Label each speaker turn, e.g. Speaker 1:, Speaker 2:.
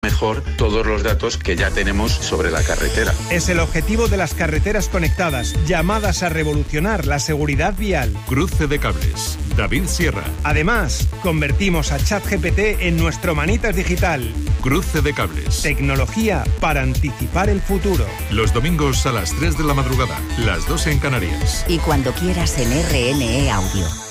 Speaker 1: mejor todos los datos que ya tenemos sobre la carretera.
Speaker 2: Es el objetivo de las carreteras conectadas, llamadas a revolucionar la seguridad vial.
Speaker 3: Cruce de cables. David Sierra.
Speaker 2: Además, convertimos a ChatGPT en nuestro manitas digital.
Speaker 3: Cruce de cables.
Speaker 2: Tecnología para anticipar el futuro.
Speaker 3: Los domingos a las 3 de la madrugada, las 2 en Canarias.
Speaker 4: Y cuando quieras en RNE Audio.